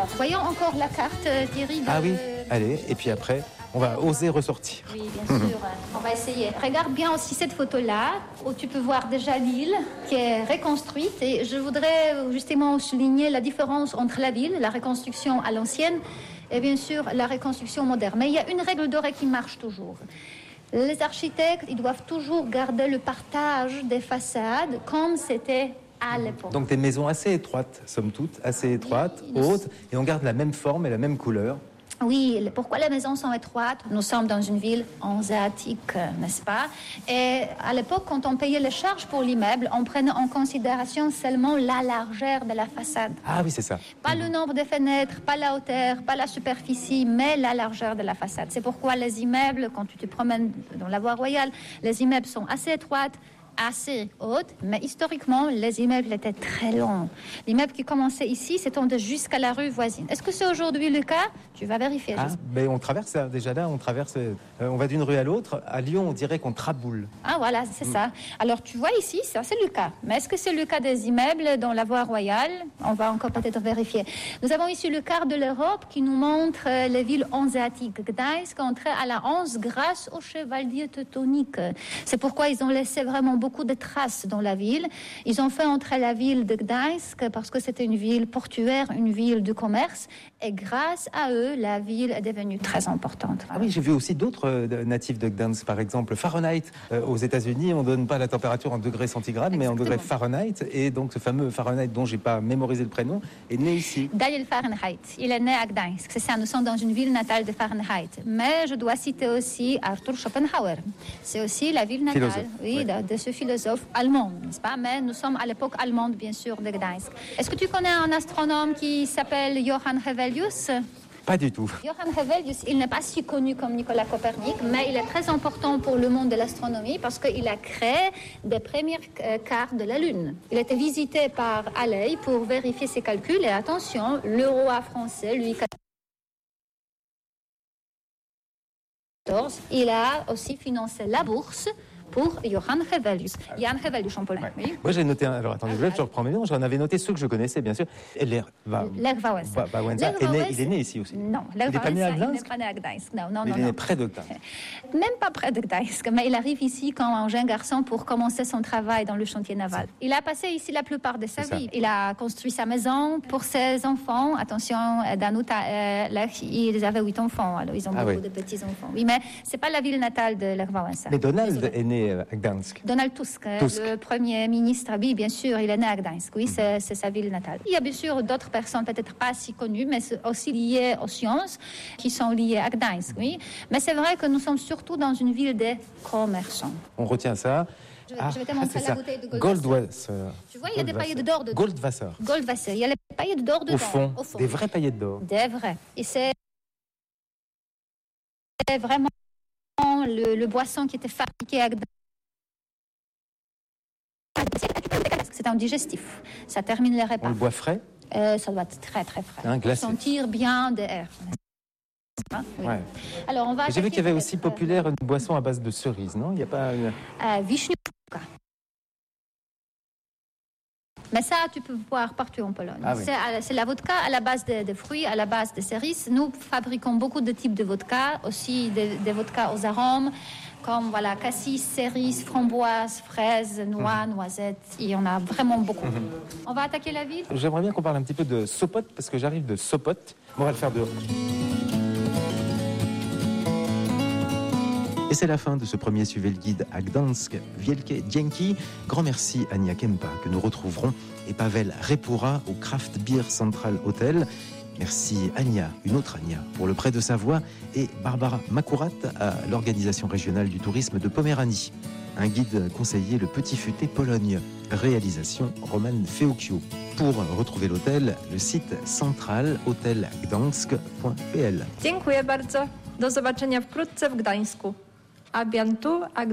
Alors, voyons encore la carte, Thierry. Ah oui, allez, et puis après, on va oser ressortir. Oui, bien sûr, on va essayer. Regarde bien aussi cette photo-là, où tu peux voir déjà l'île qui est reconstruite. Et je voudrais justement souligner la différence entre la ville, la reconstruction à l'ancienne, et bien sûr la reconstruction moderne. Mais il y a une règle d'or qui marche toujours. Les architectes, ils doivent toujours garder le partage des façades comme c'était à l'époque. Donc des maisons assez étroites, somme toute, assez étroites, hautes, et on garde la même forme et la même couleur. Oui, pourquoi les maisons sont étroites? Nous sommes dans une ville hanséatique, n'est-ce pas? Et à l'époque, quand on payait les charges pour l'immeuble, on prenait en considération seulement la largeur de la façade. Ah oui, c'est ça. Pas le nombre de fenêtres, pas la hauteur, pas la superficie, mais la largeur de la façade. C'est pourquoi les immeubles, quand tu te promènes dans la voie royale, les immeubles sont assez étroites, assez haute, mais historiquement, les immeubles étaient très longs. L'immeuble qui commençait ici s'étendait jusqu'à la rue voisine. Est-ce que c'est aujourd'hui le cas? Tu vas vérifier. Mais on traverse, déjà là, on va d'une rue à l'autre. À Lyon, on dirait qu'on traboule. Ah voilà, c'est ça. Alors tu vois ici, ça c'est le cas. Mais est-ce que c'est le cas des immeubles dans la voie royale? On va encore peut-être vérifier. Nous avons ici le quart de l'Europe qui nous montre les villes hanséatiques. Gdańsk entrait à la Hanse grâce aux chevaliers teutoniques. C'est pourquoi ils ont laissé vraiment beaucoup de traces dans la ville. Ils ont fait entrer la ville de Gdańsk parce que c'était une ville portuaire, une ville de commerce. Et grâce à eux, la ville est devenue très importante. Ah oui, j'ai vu aussi d'autres natifs de Gdańsk, par exemple Fahrenheit. Aux États-Unis, on ne donne pas la température en degrés centigrades, mais en degrés Fahrenheit. Et donc ce fameux Fahrenheit dont j'ai pas mémorisé le prénom est né ici. Daniel Fahrenheit, il est né à Gdańsk. C'est ça, nous sommes dans une ville natale de Fahrenheit. Mais je dois citer aussi Arthur Schopenhauer. C'est aussi la ville natale de ce philosophe allemand, n'est-ce pas? Mais nous sommes à l'époque allemande, bien sûr, de Gdańsk. Est-ce que tu connais un astronome qui s'appelle Johann Hevelius? Pas du tout. Johann Hevelius, il n'est pas si connu comme Nicolas Copernic, mais il est très important pour le monde de l'astronomie parce qu'il a créé des premières cartes de la Lune. Il a été visité par Halley pour vérifier ses calculs et attention, le roi français, Louis XIV, il a aussi financé la bourse pour Johann Hevelius. Jan Hevelius en polonais. Oui. Moi, j'ai noté alors attendez, je reprends mes noms. J'en avais noté ceux que je connaissais, bien sûr. Lech Wałęsa. Il est né ici aussi. Non, il n'est pas né à Gdańsk. Il n'est pas né à Gdańsk. Non. Il est né près de Gdańsk. Même pas près de Gdańsk, mais il arrive ici comme un jeune garçon pour commencer son travail dans le chantier naval. Il a passé ici la plupart de sa vie. Il a construit sa maison pour ses enfants. Attention, Danuta et Lech, ils avaient 8 enfants. Alors ils ont beaucoup de petits-enfants. Oui, mais c'est pas la ville natale de Lech Wałęsa. Mais Donald est né à Gdańsk. Donald Tusk, le premier ministre, oui, bien sûr, il est né à Gdańsk. Oui, c'est sa ville natale. Il y a bien sûr d'autres personnes, peut-être pas si connues, mais aussi liées aux sciences, qui sont liées à Gdańsk, oui. Mais c'est vrai que nous sommes surtout dans une ville des commerçants. On retient ça. Je vais te montrer la bouteille de Goldwasser. Tu vois, il y a des paillettes d'or dedans. Goldwasser. Goldwasser. Il y a les paillettes d'or dedans. Au fond. Des vraies paillettes d'or. Des vraies. Et c'est vraiment le boisson qui était fabriqué à Gdańsk. C'est un digestif. Ça termine les repas. On le boit frais? Ça doit être très très frais. Glacé. Sentir bien l'air. Oui. Ouais. Alors on va. J'ai vu qu'il y avait aussi populaire une boisson à base de cerises, non? Il n'y a pas. Wiśniówka. Mais ça, tu peux boire partout en Pologne. C'est la vodka à la base de fruits, à la base de cerises. Nous fabriquons beaucoup de types de vodka, aussi des vodkas aux arômes, comme voilà, cassis, cerises, framboises, fraises, noix, noisettes. Il y en a vraiment beaucoup. On va attaquer la ville? J'aimerais bien qu'on parle un petit peu de Sopot, parce que j'arrive de Sopot. On va le faire dehors. Et c'est la fin de ce premier Suivez le guide à Gdańsk. Wielkie dzięki. Grand merci à Ania Kempa, que nous retrouverons, et Pavel Repura au Craft Beer Central Hotel. Merci Ania, une autre Ania, pour le prêt de sa voix, et Barbara Makurat à l'Organisation régionale du tourisme de Poméranie. Un guide conseillé, le Petit Futé Pologne. Réalisation Roman Feokio. Pour retrouver l'hôtel, le site centralhotelgdańsk.pl. Dziękuję bardzo. Do zobaczenia wkrótce w Gdańsku. A bientôt à